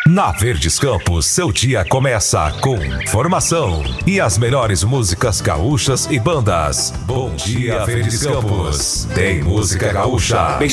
Na Verdes Campos, seu dia começa com informação e as melhores músicas gaúchas e bandas. Bom dia, Verdes Campos. Tem música gaúcha. Bem,